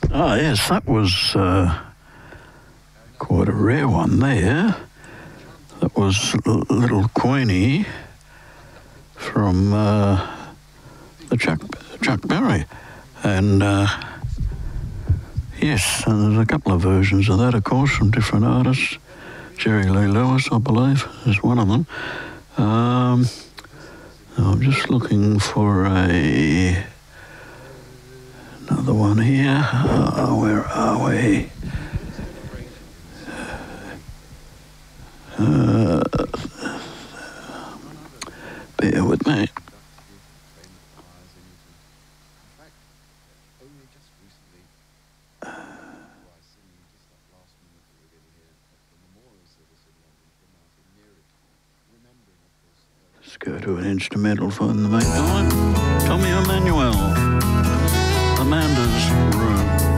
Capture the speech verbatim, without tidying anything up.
Oh, yes, that was uh, quite a rare one there. That was L- Little Queenie from uh, the Chuck, Chuck Berry. And uh, yes, and there's a couple of versions of that, of course, from different artists. Jerry Lee Lewis, I believe, is one of them. Um, I'm just looking for a another one here. Uh, where are we? Uh, bear with me. Let's go to an instrumental for in the meantime. Tommy Emmanuel, Amanda's Room.